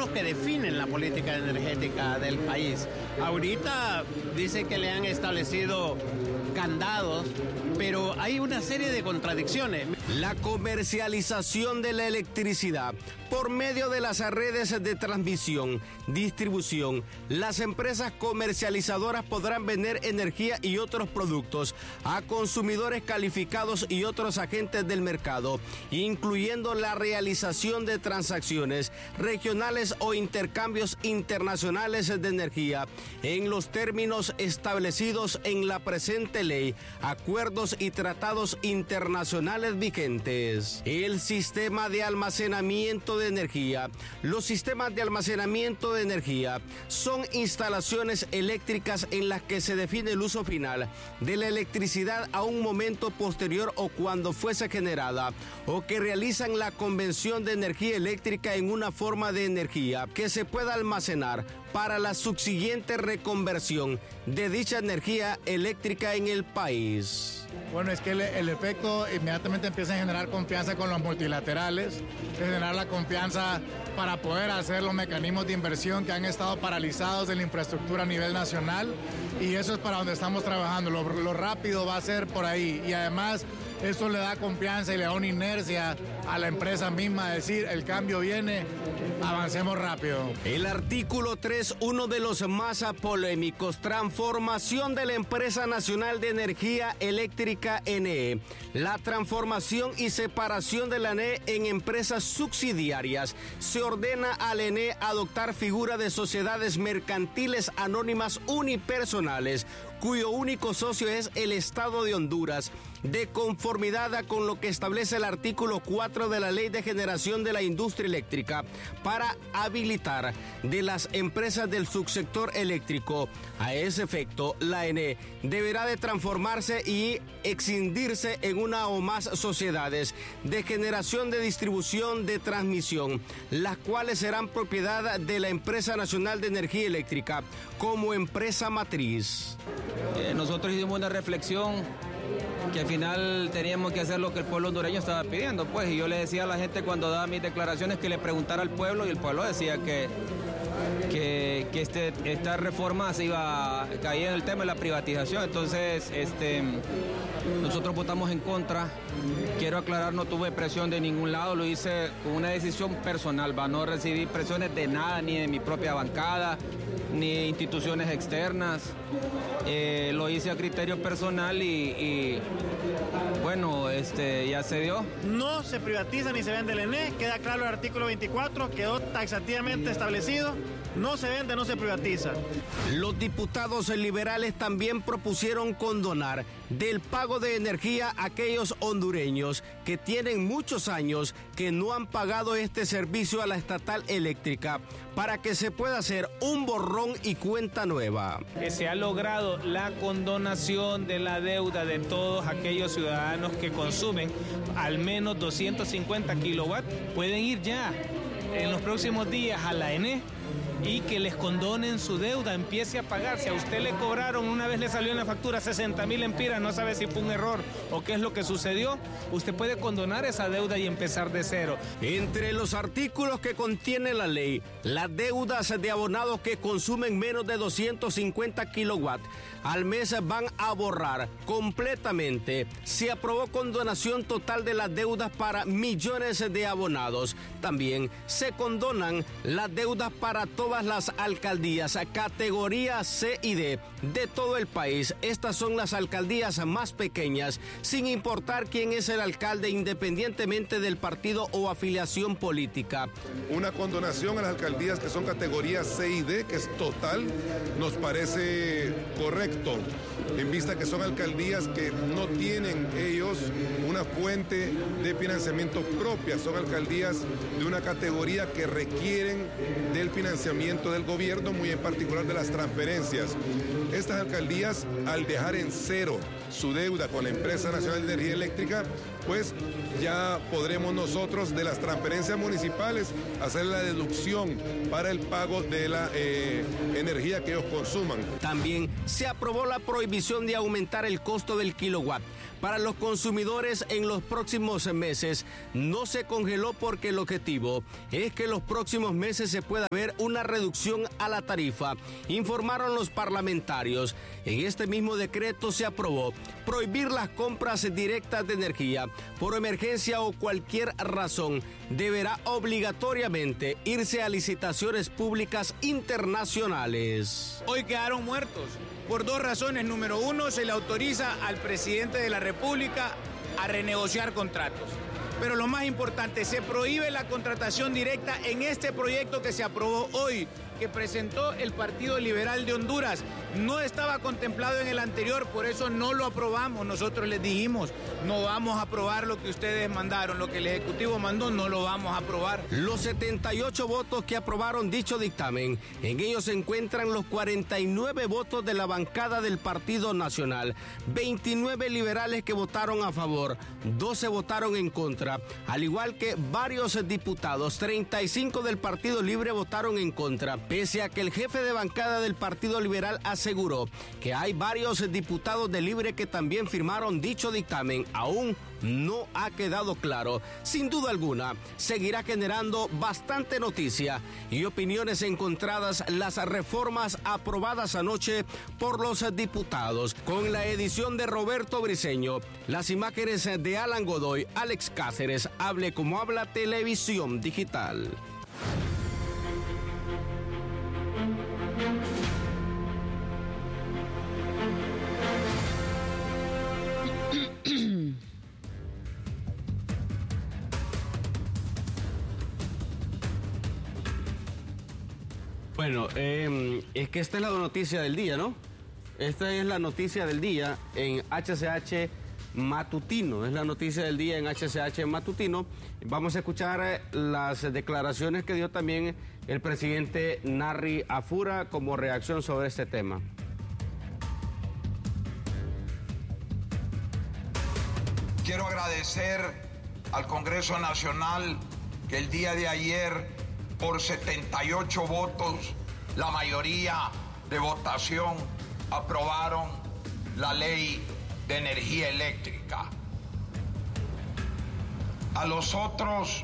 lo que definen la política energética del país. Ahorita dice que le han establecido candados, pero hay una serie de contradicciones. La comercialización de la electricidad por medio de las redes de transmisión, distribución. Las empresas comercializadoras podrán vender energía y otros productos a consumidores calificados y otros agentes del mercado, incluyendo la realización de transacciones regionales o intercambios internacionales de energía en los términos establecidos en la presente ley, acuerdos y tratados internacionales vigentes. El sistema de almacenamiento de energía. Los sistemas de almacenamiento de energía son instalaciones eléctricas en las que se define el uso final de la electricidad a un momento posterior o cuando fuese generada, o que realizan la conversión de energía eléctrica en una forma de energía que se pueda almacenar para la subsiguiente reconversión de dicha energía eléctrica en el país. Bueno, es que el efecto inmediatamente empieza a generar confianza con los multilaterales, generar la confianza para poder hacer los mecanismos de inversión que han estado paralizados en la infraestructura a nivel nacional, y eso es para donde estamos trabajando. Lo rápido va a ser por ahí, y además eso le da confianza y le da una inercia a la empresa misma, decir, el cambio viene, avancemos rápido. El artículo 3, uno de los más polémicos, transformación de la Empresa Nacional de Energía Eléctrica NE. La transformación y separación de la NE en empresas subsidiarias. Se ordena al NE adoptar figura de sociedades mercantiles anónimas unipersonales, cuyo único socio es el Estado de Honduras, de conformidad con lo que establece el artículo 4 de la Ley de Generación de la Industria Eléctrica, para habilitar de las empresas del subsector eléctrico. A ese efecto, la ENE deberá de transformarse y excindirse en una o más sociedades de generación, de distribución, de transmisión, las cuales serán propiedad de la Empresa Nacional de Energía Eléctrica como empresa matriz. Nosotros hicimos una reflexión que al final teníamos que hacer lo que el pueblo hondureño estaba pidiendo, pues, y yo le decía a la gente cuando daba mis declaraciones que le preguntara al pueblo, y el pueblo decía que esta reforma se iba a caer en el tema de la privatización. Entonces nosotros votamos en contra. Quiero aclarar, no tuve presión de ningún lado, lo hice con una decisión personal, no recibí presiones de nada, ni de mi propia bancada, ni instituciones externas. Lo hice a criterio personal y bueno, ya se dio. No se privatiza ni se vende el ENE, queda claro el artículo 24, quedó taxativamente establecido. No se vende, no se privatiza. Los diputados liberales también propusieron condonar del pago de energía a aquellos hondureños que tienen muchos años que no han pagado este servicio a la estatal eléctrica, para que se pueda hacer un borrón y cuenta nueva. Se ha logrado la condonación de la deuda de todos aquellos ciudadanos que consumen al menos 250 kilowatts. Pueden ir ya en los próximos días a la ENE y que les condonen su deuda, empiece a pagar. Si a usted le cobraron, una vez le salió en la factura 60,000 lempiras, no sabe si fue un error o qué es lo que sucedió, usted puede condonar esa deuda y empezar de cero. Entre los artículos que contiene la ley, las deudas de abonados que consumen menos de 250 kilowatts al mes van a borrar completamente. Se aprobó condonación total de las deudas para millones de abonados. También se condonan las deudas para todas las alcaldías, categoría C y D de todo el país. Estas son las alcaldías más pequeñas, sin importar quién es el alcalde, independientemente del partido o afiliación política. Una condonación a las alcaldías que son categoría C y D, que es total, nos parece correcto, en vista que son alcaldías que no tienen ellos una fuente de financiamiento propia, son alcaldías de una categoría que requieren del financiamiento del gobierno, muy en particular de las transferencias. Estas alcaldías, al dejar en cero su deuda con la Empresa Nacional de Energía Eléctrica, pues ya podremos nosotros de las transferencias municipales hacer la deducción para el pago de la energía que ellos consuman. También se aprobó la prohibición de aumentar el costo del kilowatt para los consumidores en los próximos meses no se congeló porque el objetivo es que en los próximos meses se pueda ver una reducción a la tarifa, informaron los parlamentarios. En este mismo decreto se aprobó prohibir las compras directas de energía por emergencia o cualquier razón. Deberá obligatoriamente irse a licitaciones públicas internacionales. Hoy quedaron muertos por dos razones. Número uno, se le autoriza al presidente de la República a renegociar contratos. Pero lo más importante, se prohíbe la contratación directa en este proyecto que se aprobó hoy, que presentó el Partido Liberal de Honduras. No estaba contemplado en el anterior, por eso no lo aprobamos. Nosotros les dijimos, no vamos a aprobar lo que ustedes mandaron, lo que el Ejecutivo mandó, no lo vamos a aprobar. Los 78 votos que aprobaron dicho dictamen, en ellos se encuentran los 49 votos de la bancada del Partido Nacional, 29 liberales que votaron a favor, 12 votaron en contra, al igual que varios diputados, 35 del Partido Libre votaron en contra. Pese a que el jefe de bancada del Partido Liberal aseguró que hay varios diputados de Libre que también firmaron dicho dictamen, aún no ha quedado claro. Sin duda alguna, seguirá generando bastante noticia y opiniones encontradas las reformas aprobadas anoche por los diputados. Con la edición de Roberto Briceño, las imágenes de Alan Godoy, Alex Cáceres, Hable como habla Televisión Digital. Bueno, es que esta es la noticia del día, ¿no? Esta es la noticia del día en HCH Matutino, es la noticia del día en HCH Matutino. Vamos a escuchar las declaraciones que dio también el presidente Narri Afura como reacción sobre este tema. Quiero agradecer al Congreso Nacional que el día de ayer, por 78 votos, la mayoría de votación, aprobaron la ley de energía eléctrica. A los otros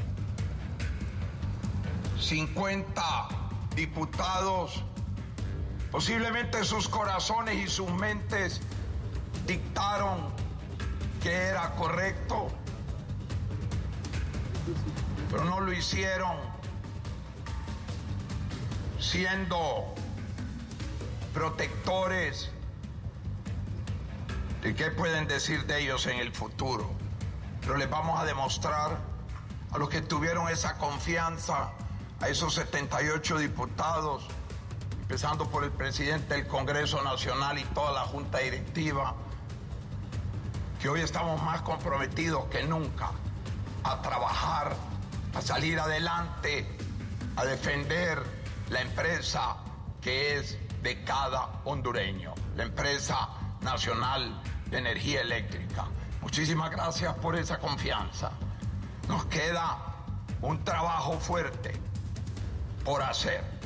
50 diputados, posiblemente sus corazones y sus mentes dictaron que era correcto, pero no lo hicieron siendo protectores de qué pueden decir de ellos en el futuro. Pero les vamos a demostrar a los que tuvieron esa confianza, a esos 78 diputados, empezando por el presidente del Congreso Nacional y toda la Junta Directiva, que hoy estamos más comprometidos que nunca a trabajar, a salir adelante, a defender la empresa que es de cada hondureño, la empresa nacional de energía eléctrica. Muchísimas gracias por esa confianza. Nos queda un trabajo fuerte por hacer.